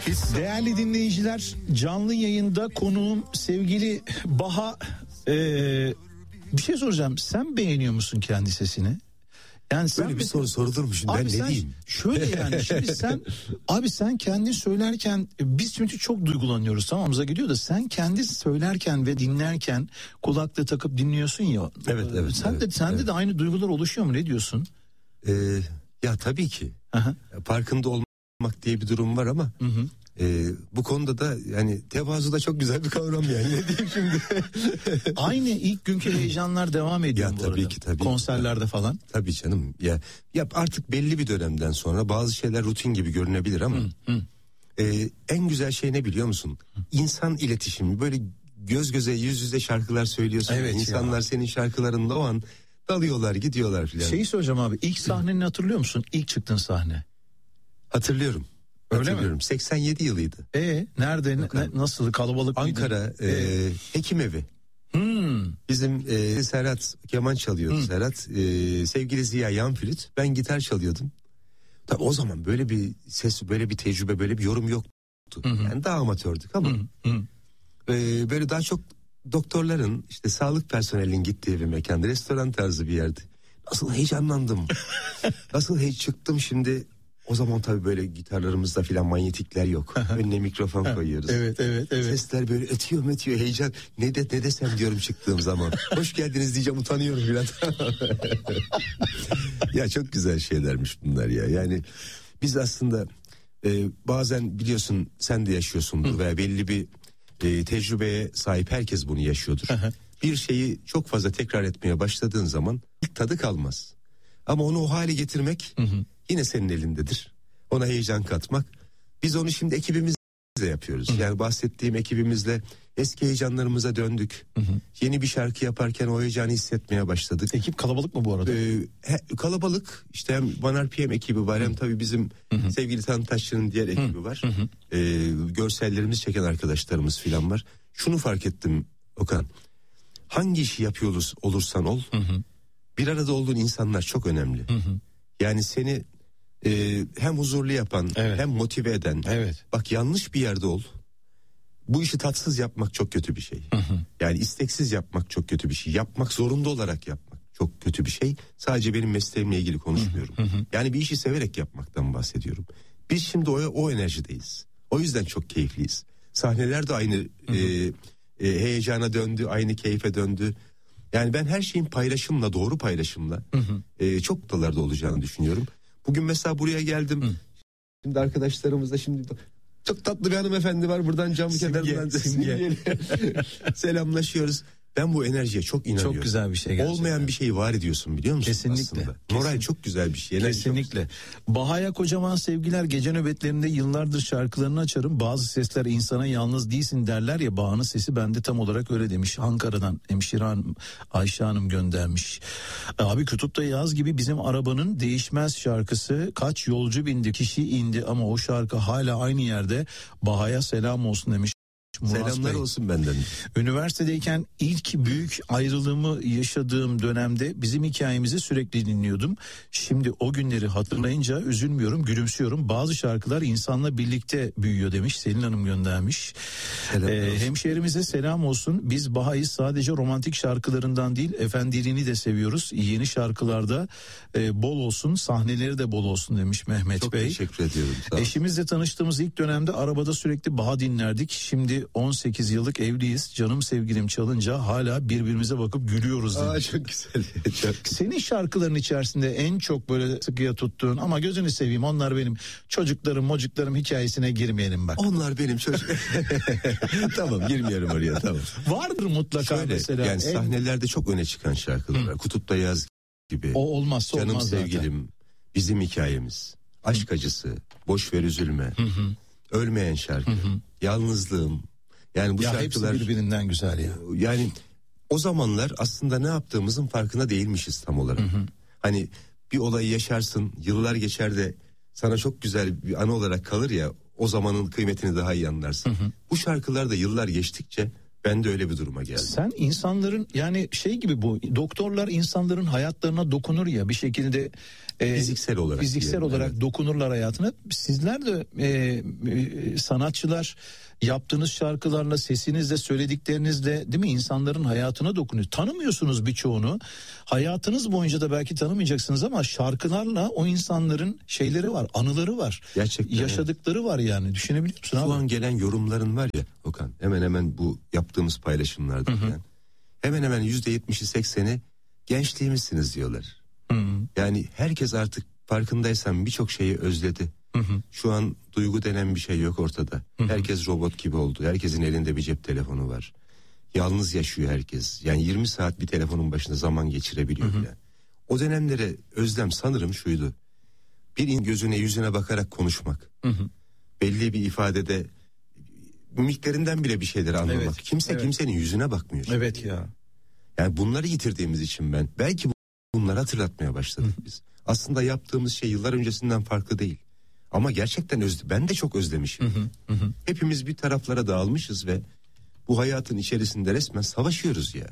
Değerli dinleyiciler, canlı yayında konuğum sevgili Baha. Bir şey soracağım, sen beğeniyor musun kendi sesini? Yani sen böyle bir soru sorulur mu şimdi, ben ne diyeyim? Şöyle yani şimdi sen kendin söylerken biz çünkü çok duygulanıyoruz, tamamımıza gidiyor da sen kendi söylerken ve dinlerken kulaklığı takıp dinliyorsun ya. Evet. Sende de aynı duygular oluşuyor mu, ne diyorsun? Ya tabii ki. Farkında olmak diye bir durum var ama bu konuda da yani tevazu da çok güzel bir kavram yani, ne diyeyim şimdi. Aynı ilk günkü heyecanlar devam ediyor bu tabii arada. Ki, tabii konserlerde ki. Falan. Tabii canım ya artık belli bir dönemden sonra bazı şeyler rutin gibi görünebilir ama en güzel şey ne biliyor musun? İnsan iletişimi, böyle göz göze yüz yüze şarkılar söylüyorsun. Evet, İnsanlar senin şarkılarında o an dalıyorlar, gidiyorlar filan. Şeyi söyleyeceğim abi, ilk sahneni hatırlıyor musun? İlk çıktığın sahne. Hatırlıyorum. Öyle mi? 87 yılıydı. Nerede? Nasıl, kalabalık mıydı? Ankara Hekim Evi. Bizim Serhat keman çalıyordu. Serhat sevgili Ziya yan flüt, ben gitar çalıyordum. Tabii o zaman böyle bir ses, böyle bir tecrübe, böyle bir yorum yoktu. Yani daha amatördük ama böyle daha çok doktorların, işte sağlık personelinin gittiği bir mekan, restoran tarzı bir yerdi. Nasıl heyecanlandım. Nasıl çıktım şimdi. O zaman tabii böyle gitarlarımızda filan manyetikler yok. Önüne mikrofon koyuyoruz. Evet. Sesler böyle ötüyor heyecan. Ne desem diyorum çıktığım zaman. Hoş geldiniz diyeceğim, utanıyorum filan. Ya çok güzel şeylermiş bunlar ya. Yani biz aslında bazen biliyorsun, sen de yaşıyorsundur veya belli bir tecrübeye sahip herkes bunu yaşıyordur. Bir şeyi çok fazla tekrar etmeye başladığın zaman tadı kalmaz. Ama onu o hale getirmek yine senin elindedir. Ona heyecan katmak. Biz onu şimdi ekibimizle yapıyoruz. Yani bahsettiğim ekibimizle eski heyecanlarımıza döndük. Yeni bir şarkı yaparken o heyecanı hissetmeye başladık. Ekip kalabalık mı bu arada? Kalabalık. İşte hem One RPM ekibi var, hem tabii bizim sevgili Tantaşçı'nın diğer ekibi var. Görsellerimizi çeken arkadaşlarımız filan var. Şunu fark ettim Okan. Hangi işi yapıyoruz olursan ol, bir arada olduğun insanlar çok önemli. Yani seni hem huzurlu yapan, hem motive eden. Bak, yanlış bir yerde ol, bu işi tatsız yapmak çok kötü bir şey. Yani isteksiz yapmak çok kötü bir şey. Yapmak zorunda olarak yapmak çok kötü bir şey. Sadece benim mesleğimle ilgili konuşmuyorum. Yani bir işi severek yapmaktan bahsediyorum. Biz şimdi o enerjideyiz. O yüzden çok keyifliyiz. Sahneler de aynı heyecana döndü, aynı keyfe döndü. Yani ben her şeyin paylaşımla, doğru paylaşımla çok noktalarda olacağını düşünüyorum. Bugün mesela buraya geldim. Şimdi arkadaşlarımızla çok tatlı bir hanımefendi var. Buradan cam kenarından selamlaşıyoruz. Ben bu enerjiye çok inanıyorum. Çok güzel bir şey gerçekten. Olmayan bir şeyi var ediyorsun, biliyor musun? Kesinlikle. Aslında. Moral çok güzel bir şey. Kesinlikle. Baha'ya kocaman sevgiler. Gece nöbetlerinde yıllardır şarkılarını açarım. Bazı sesler insana yalnız değilsin derler ya. Baha'nın sesi bende tam olarak öyle demiş. Ankara'dan hemşire hanım, Ayşe Hanım göndermiş. Abi Kutup'ta yaz gibi bizim arabanın değişmez şarkısı. Kaç yolcu bindi, kişi indi ama o şarkı hala aynı yerde. Baha'ya selam olsun demiş. Selamlar olsun benden. Üniversitedeyken ilk büyük ayrılığımı yaşadığım dönemde bizim hikayemizi sürekli dinliyordum. Şimdi o günleri hatırlayınca üzülmüyorum, gülümsüyorum. Bazı şarkılar insanla birlikte büyüyor demiş. Selin Hanım göndermiş. Hemşehrimize selam olsun. Biz Baha'yı sadece romantik şarkılarından değil, efendiliğini de seviyoruz. Yeni şarkılarda bol olsun, sahneleri de bol olsun demiş Mehmet Çok Bey. Çok teşekkür ediyorum. Eşimizle tanıştığımız ilk dönemde arabada sürekli Baha dinlerdik. Şimdi 18 yıllık evliyiz. Canım sevgilim çalınca hala birbirimize bakıp gülüyoruz demiş. Çok güzel. Senin şarkıların içerisinde en çok böyle sıkıya tuttuğun, ama gözünü seveyim onlar benim çocuklarım hikayesine girmeyelim bak. Onlar benim çocuk. Tamam, girmiyorum oraya, tamam. Vardır mutlaka. Şöyle, mesela. Yani sahnelerde çok öne çıkan şarkılar var. Kutup'ta yaz gibi. O olmazsa Canım olmaz sevgilim, zaten. Bizim hikayemiz, aşk acısı, boş ver üzülme, ölmeyen şarkı, yalnızlığım. Yani bu şarkılar hepsi birbirinden güzel ya. Yani o zamanlar aslında ne yaptığımızın farkına değilmişiz tam olarak. Hani bir olayı yaşarsın, yıllar geçer de sana çok güzel bir anı olarak kalır ya, o zamanın kıymetini daha iyi anlarsın. Bu şarkılar da yıllar geçtikçe Ben de öyle bir duruma geldim. Sen insanların yani şey gibi bu doktorlar insanların hayatlarına dokunur ya bir şekilde fiziksel olarak evet. Dokunurlar hayatına. Sizler de sanatçılar yaptığınız şarkılarla, sesinizle, söylediklerinizle değil mi insanların hayatına dokunuyor. Tanımıyorsunuz birçoğunu. Hayatınız boyunca da belki tanımayacaksınız ama şarkılarla o insanların şeyleri var, anıları var. Gerçekten yaşadıkları var yani. Düşünebiliyor musun abi? Şu an gelen yorumların var ya Okan, hemen hemen bu yaptığımız paylaşımlarda yani, hemen hemen %70'i 80'i gençliğimizsiniz diyorlar. Yani herkes artık farkındaysan birçok şeyi özledi. Şu an duygu denen bir şey yok ortada. Herkes robot gibi oldu. Herkesin elinde bir cep telefonu var. Yalnız yaşıyor herkes. Yani 20 saat bir telefonun başında zaman geçirebiliyor bile. O dönemlere özlem sanırım şuydu. Bir gözüne yüzüne bakarak konuşmak. Belli bir ifadede mimiklerinden bile bir şeyleri anlamak. Evet, Kimsenin yüzüne bakmıyor. Evet ya. Yani bunları yitirdiğimiz için belki bunları hatırlatmaya başladık biz. Aslında yaptığımız şey yıllar öncesinden farklı değil. Ama gerçekten ben de çok özlemişim. Hepimiz bir taraflara dağılmışız ve bu hayatın içerisinde resmen savaşıyoruz ya.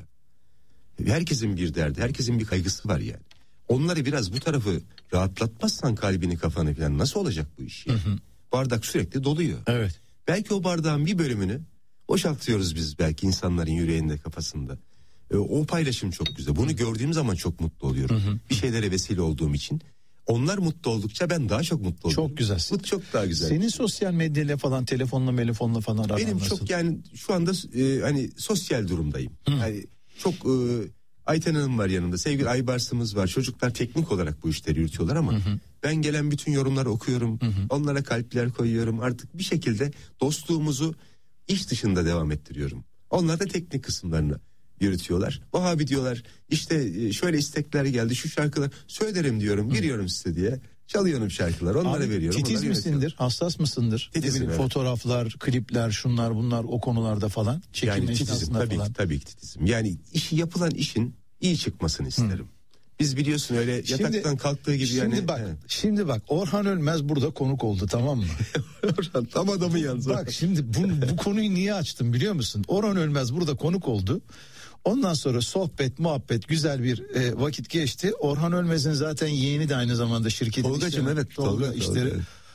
Herkesin bir derdi, herkesin bir kaygısı var yani. Onları biraz bu tarafı rahatlatmazsan kalbini, kafanı falan nasıl olacak bu iş? Bardak sürekli doluyor. Evet. Belki o bardağın bir bölümünü boşaltıyoruz biz belki insanların yüreğinde, kafasında. O paylaşım çok güzel. Bunu gördüğüm zaman çok mutlu oluyorum. Bir şeylere vesile olduğum için. Onlar mutlu oldukça ben daha çok mutlu oluyorum. Çok güzel. Bu çok daha güzel. Senin sosyal medyayla falan, telefonla falan aran benim nasıl? çok yani şu anda hani sosyal durumdayım. Yani çok Ayten Hanım var yanımda. Sevgili Aybars'ımız var. Çocuklar teknik olarak bu işleri yürütüyorlar ama ben gelen bütün yorumları okuyorum. Onlara kalpler koyuyorum. Artık bir şekilde dostluğumuzu iş dışında devam ettiriyorum. Onlar da teknik kısımlarını yürütüyorlar. Vahabi diyorlar işte şöyle istekler geldi, şu şarkılar söylerim diyorum, giriyorum size diye. Çalıyorum şarkılar, onlara abi, veriyorum. Titiz misindir, hassas mısındır? Titizim, evet. Fotoğraflar, klipler, şunlar bunlar o konularda falan. Çekim yani titizim tabii ki titizim. Yani yapılan işin iyi çıkmasını isterim. Biz biliyorsun öyle yataktan kalktığı gibi Şimdi bak Orhan Ölmez burada konuk oldu, tamam mı? Orhan tam adamı yalnız. Bak şimdi bu konuyu niye açtım biliyor musun? Orhan Ölmez burada konuk oldu. Ondan sonra sohbet, muhabbet, güzel bir vakit geçti. Orhan Ölmez'in zaten yeğeni de aynı zamanda şirketin Tolgacığım, evet. Tolga işleri.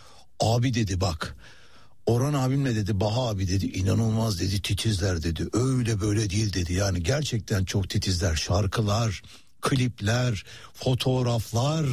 Abi dedi bak. Orhan abimle dedi, Baha abi dedi, inanılmaz dedi, titizler dedi. Öyle böyle değil dedi. Yani gerçekten çok titizler. Şarkılar, klipler, fotoğraflar.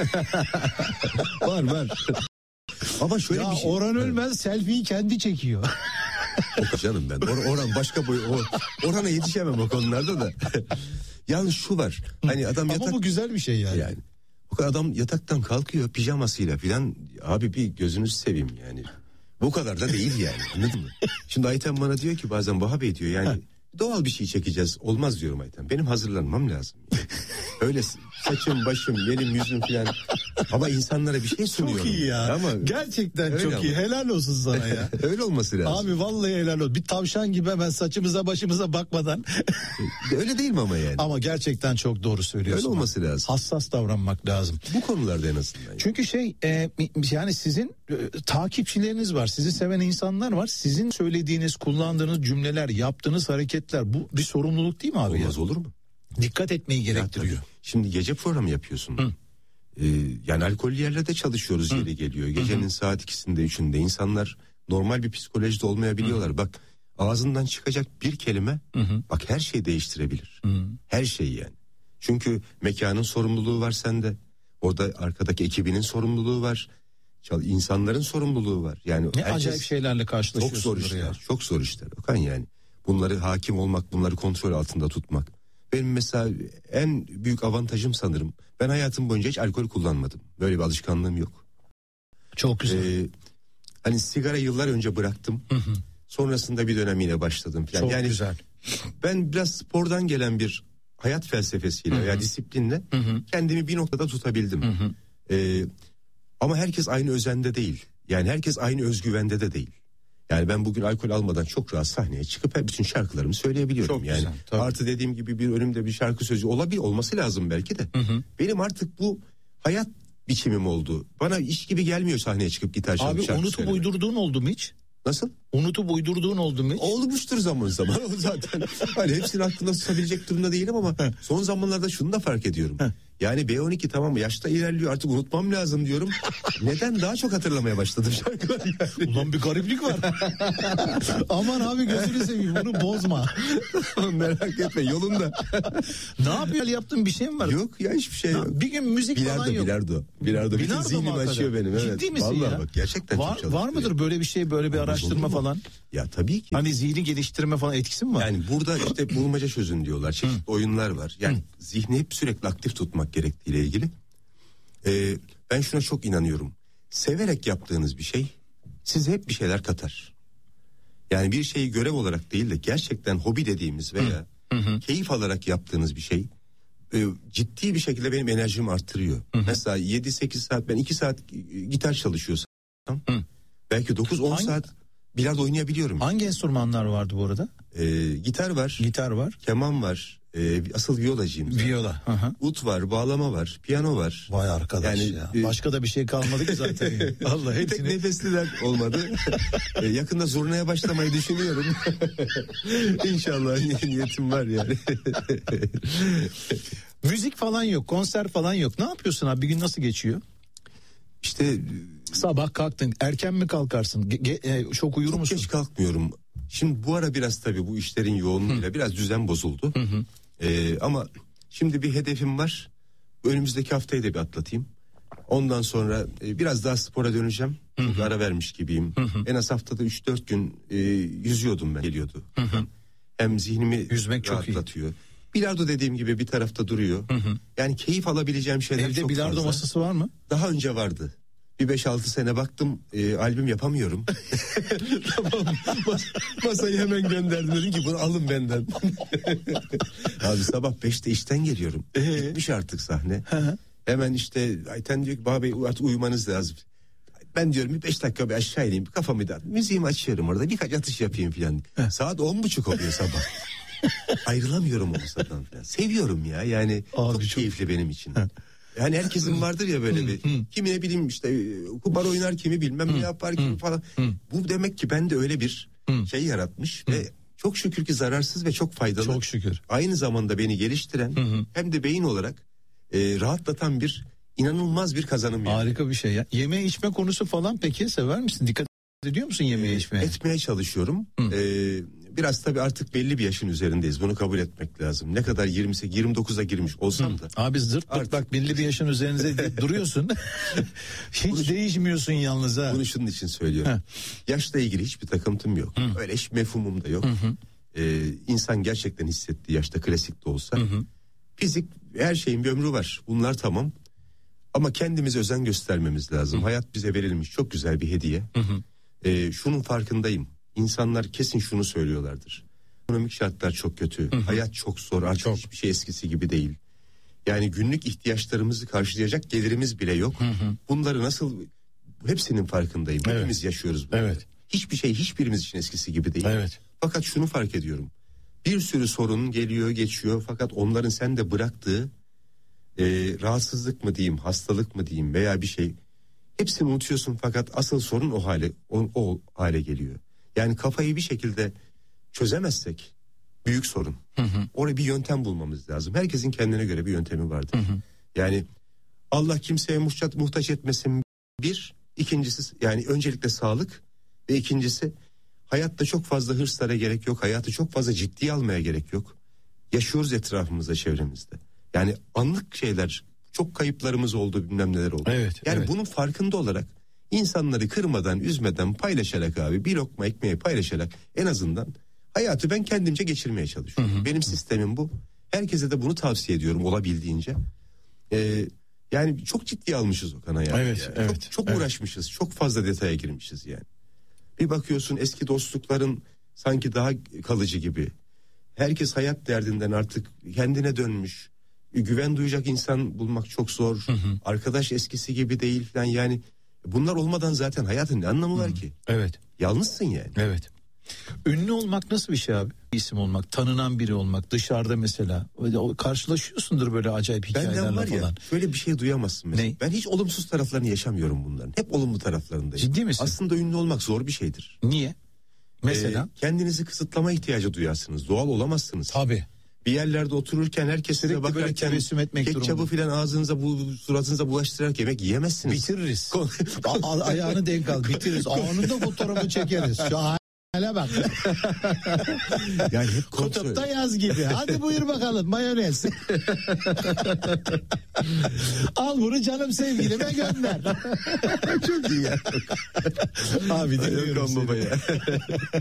var. Ama şöyle bir şey. Orhan Ölmez selfie'yi kendi çekiyor. O canım ben. Orhan başka boy. Orhan'a yetişemem o konularda da. Yalnız şu var. Hani adam ama bu güzel bir şey yani. O adam yataktan kalkıyor pijamasıyla filan. Abi bir gözünüzü seveyim yani. Bu kadar da değil yani. Anladın mı? Şimdi Ayten bana diyor ki bazen Baha Bey diyor yani doğal bir şey çekeceğiz. Olmaz diyorum Ayten. Benim hazırlanmam lazım. Yani. Öyle saçım, başım, benim yüzüm filan. Ama insanlara bir şey sunuyorum. Çok iyi ya. Ama gerçekten çok iyi. Helal olsun sana ya. Öyle olması lazım. Abi vallahi helal olsun. Bir tavşan gibi hemen saçımıza başımıza bakmadan. Öyle değil mi ama yani? Ama gerçekten çok doğru söylüyorsun. Öyle olması lazım. Hassas davranmak lazım. Bu konularda en azından. Yani. Çünkü yani sizin takipçileriniz var. Sizi seven insanlar var. Sizin söylediğiniz, kullandığınız cümleler, yaptığınız hareketler bu bir sorumluluk değil mi abi? Olmaz olur mu? Dikkat etmeyi gerektiriyor. Şimdi gece programı yapıyorsun. Yani alkollü yerlerde çalışıyoruz yeri geliyor. Gecenin saat 2'sinde 3'ünde insanlar normal bir psikolojide olmayabiliyorlar. Bak ağzından çıkacak bir kelime bak her şeyi değiştirebilir. Her şey yani. Çünkü mekanın sorumluluğu var sende. Orada arkadaki ekibinin sorumluluğu var. İnsanların sorumluluğu var. Yani ne acayip şeylerle karşılaşıyorsunuz. Çok zor işler. Çok zor işler. Okan yani. Bunları hakim olmak, bunları kontrol altında tutmak. Benim mesela en büyük avantajım sanırım. Ben hayatım boyunca hiç alkol kullanmadım. Böyle bir alışkanlığım yok. Çok güzel. Hani sigara yıllar önce bıraktım. Sonrasında bir dönem yine başladım falan. Çok yani güzel. Ben biraz spordan gelen bir hayat felsefesiyle veya disiplinle kendimi bir noktada tutabildim. Ama herkes aynı özende değil. Yani herkes aynı özgüvende de değil. Yani ben bugün alkol almadan çok rahat sahneye çıkıp bütün şarkılarımı söyleyebiliyorum. Çok yani güzel, artı dediğim gibi bir önümde bir şarkı sözü olması lazım belki de. Benim artık bu hayat biçimim oldu. Bana iş gibi gelmiyor sahneye çıkıp gitar çalıp abi şarkı unutup söylemek. uydurduğun oldu mu hiç? Nasıl? Unutup uydurduğun oldu mu? Olmuştur zaman zaman o zaten. Hani hepsini aklımda tutabilecek durumda değilim ama son zamanlarda şunu da fark ediyorum. Yani B12 tamam yaşta ilerliyor, artık unutmam lazım diyorum. Neden daha çok hatırlamaya başladım şarkılar yani. Ulan bir gariplik var. Aman abi gözünü seveyim, bunu bozma. Merak etme, yolunda. Ne yapıyor, yaptığın bir şey mi var? Yok ya, hiçbir şey yok. Bir gün müzik falan yok. Bilardo. Bütün zihnimi açıyor benim. Evet. Ciddi misin vallahi ya? Bak, gerçekten var, çok çalışıyor. var mıdır böyle bir şey, böyle bir araştırma falan? Ya tabii ki. Hani zihni geliştirme falan etkisi mi var? Yani burada işte bulmaca çözün diyorlar. Çeşitli oyunlar var. Yani zihni hep sürekli aktif tutmak gerektiğiyle ilgili. Ben şuna çok inanıyorum. Severek yaptığınız bir şey size hep bir şeyler katar. Yani bir şeyi görev olarak değil de gerçekten hobi dediğimiz veya keyif alarak yaptığınız bir şey ciddi bir şekilde benim enerjimi artırıyor. Mesela 7-8 saat, ben 2 saat gitar çalışıyorsam belki 9-10 saat bilardo oynayabiliyorum. Hangi enstrümanlar vardı bu arada? Gitar var. Gitar var. Keman var. Asıl violacıyım. Viola. Ut var, bağlama var, piyano var. Vay arkadaş yani, ya. Başka da bir şey kalmadı ki zaten. Allah hepsini. Bir tek nefesliler olmadı. Yakında zurnaya başlamayı düşünüyorum. İnşallah niyetim var yani. Müzik falan yok, konser falan yok. Ne yapıyorsun abi? Bir gün nasıl geçiyor? İşte sabah kalktın, erken mi kalkarsın? Çok uyur musun? Çok geç kalkmıyorum. Şimdi bu ara biraz tabii bu işlerin yoğunluğuyla biraz düzen bozuldu. Ama şimdi bir hedefim var. Önümüzdeki haftayı da bir atlatayım. Ondan sonra biraz daha spora döneceğim. Çünkü ara vermiş gibiyim. En az haftada 3-4 gün yüzüyordum ben, geliyordu. Hem zihnimi yüzmek rahatlatıyor. Bilardo dediğim gibi bir tarafta duruyor. Yani keyif alabileceğim şeyler evde çok fazla. Evde bilardo masası var mı? Daha önce vardı. Bir 5-6 sene baktım albüm yapamıyorum. Tamam, masayı hemen gönderdim, dedim ki bunu alın benden. Abi sabah 5'te işten geliyorum. Bitmiş artık sahne. Hemen işte Ayten diyor ki Baba Bey artık uyumanız lazım. Ben diyorum bir 5 dakika bir aşağı ineyim, kafamı da müziğimi açıyorum orada, birkaç atış yapayım falan. Saat 10.30 oluyor sabah. Ayrılamıyorum o masadan falan. Seviyorum ya yani. Abi çok keyifli benim için. Yani herkesin vardır ya böyle bir, kimi ne bileyim işte kumar oynar, kimi bilmem ne yapar, kimi falan. Bu demek ki bende öyle bir şey yaratmış ve çok şükür ki zararsız ve çok faydalı. Çok şükür. Aynı zamanda beni geliştiren hem de beyin olarak rahatlatan bir inanılmaz bir kazanım. Yani. Harika bir şey ya. Yeme içme konusu falan peki sever misin? Dikkat ediyor musun yemeye içmeye? Etmeye çalışıyorum. Biraz tabii artık belli bir yaşın üzerindeyiz. Bunu kabul etmek lazım. Ne kadar 28-29'a girmiş olsam da. Abi zırt pırt bak belli bir yaşın üzerinize duruyorsun. Hiç değişmiyorsun yalnız ha. Bunu şunun için söylüyorum. Yaşla ilgili hiçbir takıntım yok. Öyle hiç mefhumum da yok. İnsan gerçekten hissettiği yaşta, klasik de olsa. Fizik, her şeyin bir ömrü var. Bunlar tamam. Ama kendimize özen göstermemiz lazım. Hayat bize verilmiş çok güzel bir hediye. Şunun farkındayım. İnsanlar kesin şunu söylüyorlardır. Ekonomik şartlar çok kötü. Hayat çok zor. Artık hiçbir şey eskisi gibi değil. Yani günlük ihtiyaçlarımızı karşılayacak gelirimiz bile yok. Bunları nasıl, hepsinin farkındayım. Evet. Hepimiz yaşıyoruz bunları. Evet. Hiçbir şey hiçbirimiz için eskisi gibi değil. Evet. Fakat şunu fark ediyorum. Bir sürü sorun geliyor geçiyor. Fakat onların sende bıraktığı rahatsızlık mı diyeyim, hastalık mı diyeyim veya bir şey. Hepsini unutuyorsun fakat asıl sorun o hale geliyor. Yani kafayı bir şekilde çözemezsek büyük sorun. Oraya bir yöntem bulmamız lazım. Herkesin kendine göre bir yöntemi vardır. Yani Allah kimseye muhtaç etmesin bir. İkincisi yani öncelikle sağlık ve ikincisi hayatta çok fazla hırslara gerek yok. Hayatı çok fazla ciddiye almaya gerek yok. Yaşıyoruz etrafımızda, çevremizde. Yani anlık şeyler, çok kayıplarımız oldu, bilmem neler oldu. Evet, yani bunun farkında olarak İnsanları kırmadan, üzmeden, paylaşarak abi, bir lokma ekmeği paylaşarak en azından hayatı ben kendimce geçirmeye çalışıyorum. Benim sistemim bu. Herkese de bunu tavsiye ediyorum olabildiğince. Yani çok ciddiye almışız Okan hayatı. Evet, yani. evet. Çok uğraşmışız. Çok fazla detaya girmişiz yani. Bir bakıyorsun eski dostlukların sanki daha kalıcı gibi. Herkes hayat derdinden artık kendine dönmüş. Güven duyacak insan bulmak çok zor. Arkadaş eskisi gibi değil falan yani. Bunlar olmadan zaten hayatın ne anlamı var ki? Evet. Yalnızsın yani. Evet. Ünlü olmak nasıl bir şey abi? isim olmak, tanınan biri olmak, dışarıda mesela karşılaşıyorsundur böyle acayip hikayelerle Benden var ya, falan. şöyle bir şey duyamazsın mesela. Ne? Ben hiç olumsuz taraflarını yaşamıyorum bunların. Hep olumlu taraflarındayım. Ciddi misin? Aslında ünlü olmak zor bir şeydir. Niye? Mesela? Kendinizi kısıtlama ihtiyacı duyarsınız. Doğal olamazsınız. Tabii. Bir yerlerde otururken herkes size Sürekli böyle bakarken tebessüm etmek ketçabı durumunda. filan ağzınıza suratınıza bulaştırarak yemek yiyemezsiniz. Bitiririz. Ayağını denk al, bitiririz. Anında fotoğrafı çekeriz. Şu hale bak. Yani hep Kutupta yaz gibi. Hadi buyur bakalım mayonez. Al bunu canım sevgilime gönder. Çok iyi ya. Abi dinliyorum Yok seni. baba ya.